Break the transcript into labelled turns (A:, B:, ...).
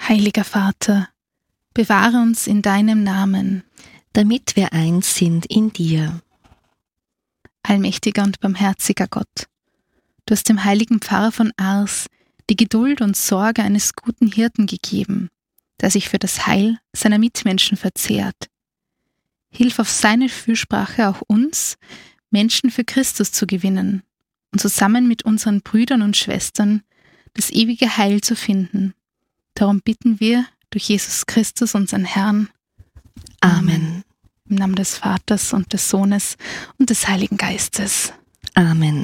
A: Heiliger Vater, bewahre uns in deinem Namen,
B: damit wir eins sind in dir.
A: Allmächtiger und barmherziger Gott, du hast dem heiligen Pfarrer von Ars die Geduld und Sorge eines guten Hirten gegeben, der sich für das Heil seiner Mitmenschen verzehrt. Hilf auf seine Fürsprache auch uns, Menschen für Christus zu gewinnen und zusammen mit unseren Brüdern und Schwestern das ewige Heil zu finden. Darum bitten wir durch Jesus Christus, unseren Herrn.
B: Amen.
A: Im Namen des Vaters und des Sohnes und des Heiligen Geistes.
B: Amen.